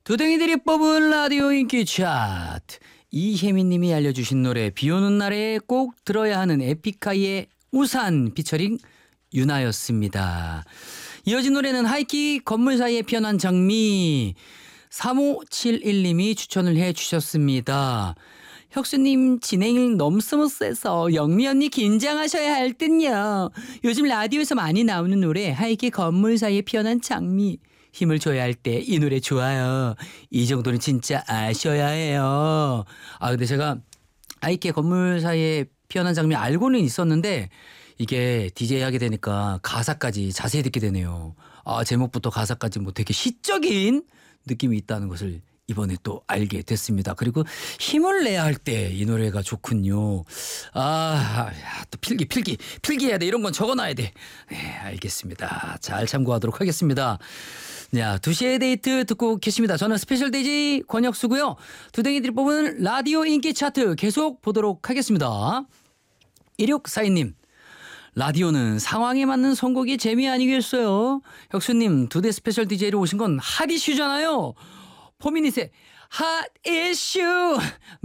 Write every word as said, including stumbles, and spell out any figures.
두댕이들이 뽑은 라디오 인기 차트. 이혜민님이 알려주신 노래 비오는 날에 꼭 들어야 하는 에픽하이의 우산 피처링 유나였습니다. 이어진 노래는 하이키 건물 사이에 피어난 장미. 삼오칠일님이 추천을 해주셨습니다. 혁수님 진행이 너무 스무스해서 영미 언니 긴장하셔야 할 듯요. 요즘 라디오에서 많이 나오는 노래 하이키 건물 사이에 피어난 장미. 힘을 줘야 할 때 이 노래 좋아요. 이 정도는 진짜 아셔야 해요. 아 근데 제가 하이키 건물 사이에 피어난 장미 알고는 있었는데 이게 디제이 하게 되니까 가사까지 자세히 듣게 되네요. 아 제목부터 가사까지 뭐 되게 시적인 느낌이 있다는 것을 이번에 또 알게 됐습니다. 그리고 힘을 내야 할 때 이 노래가 좋군요. 아, 또 필기, 필기, 필기해야 돼. 이런 건 적어놔야 돼. 네, 알겠습니다. 잘 참고하도록 하겠습니다. 자, 두 시의 데이트 듣고 계십니다. 저는 스페셜 디제이 권혁수고요. 두댕이들이 뽑은 라디오 인기 차트 계속 보도록 하겠습니다. 일육사이님. 라디오는 상황에 맞는 선곡이 재미 아니겠어요? 혁수님 두 대 스페셜 디제이로 오신 건 핫 이슈잖아요. 포미닛의 핫 이슈